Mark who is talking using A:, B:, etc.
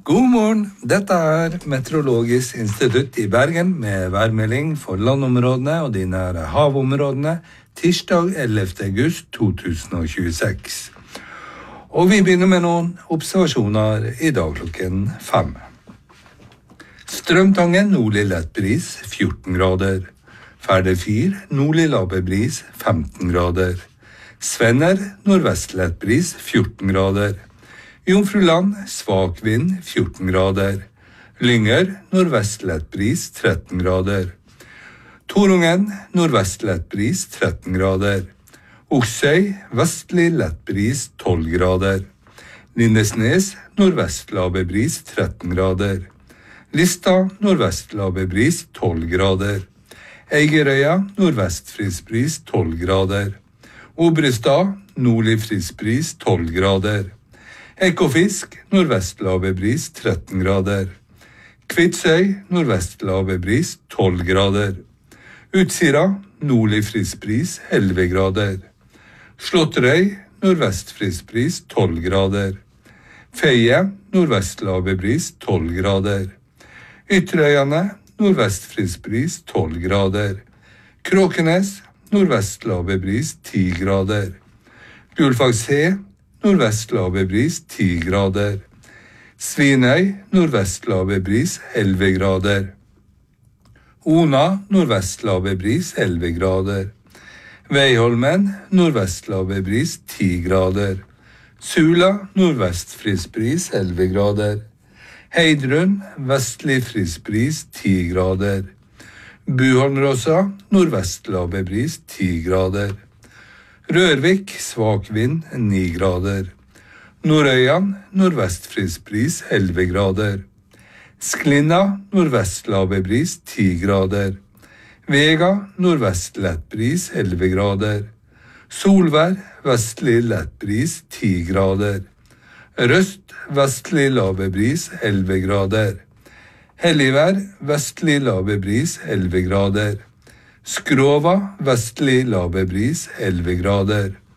A: God morgen, dette Meteorologisk institutt I Bergen med værmelding for landområdene og de nære havområdene tirsdag 11. august 2026. Og vi begynner med noen observasjoner I dag klokken 5. Strømtangen nordlig lett bris 14 grader. Færde 4 nordlig lave bris 15 grader. Svenner nordvest lett bris 14 grader. Jomfruland, svak vind, 14 grader. Lynger, nordvest lett bris, 13 grader. Torungen, nordvest lett bris, 13 grader. Oksøy, vestlig lett bris, 12 grader. Lindesnes, nordvest lave bris, 13 grader. Lista, nordvest lave bris, 12 grader. Eigerøya, nordvest frisk bris, 12 grader. Obrestad, nordlig frisk bris, 12 grader. Ekofisk, nordvest lave bris, 13 grader. Kvitsøy, nordvest lave bris, 12 grader. Utsira, nordlig frisk bris, 11 grader. Slåtterøy, nordvest frisk bris, 12 grader. Feie, nordvest lave bris, 12 grader. Ytterøyane, nordvest frisk bris, 12 grader. Kråkenes, nordvest lave bris, 10 grader. Gullfaks-he, nordvest lave bris 10 grader. Svinøy, nordvest lave bris 11 grader. Ona, nordvest lave bris 11 grader. Veiholmen, nordvest lave bris 10 grader. Sula, nordvest frisk bris 11 grader. Heidrun, vestlig frisk bris 10 grader. Buholmrossa, nordvest lave bris 10 grader. Rørvik, svak vind, 9 grader. Nordøyan, nordvest frisk bris, 11 grader. Sklinna, nordvest lave bris, 10 grader. Vega, nordvest lett bris, 11 grader. Solvær, vestlig lett bris, 10 grader. Røst, vestlig lave bris, 11 grader. Helligvær, vestlig lave bris, 11 grader. Skrova, vestlig lave bris, 11 grader.